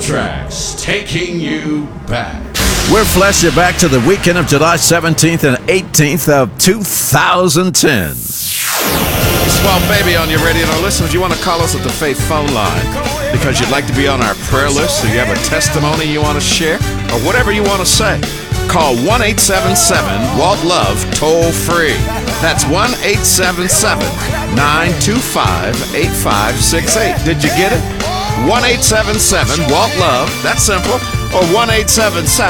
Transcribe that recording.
Soundtracks taking you back. We're flashing back to the weekend of July 17th and 18th of 2010. Swell Baby on your radio. Now listen, if you want to call us at the Faith phone line because you'd like to be on our prayer list or you have a testimony you want to share or whatever you want to say, call 1-877-WALT-LOVE toll free. That's 1-877-925-8568. Did you get it? 1-877-WALT-LOVE. That's simple. Or 1-877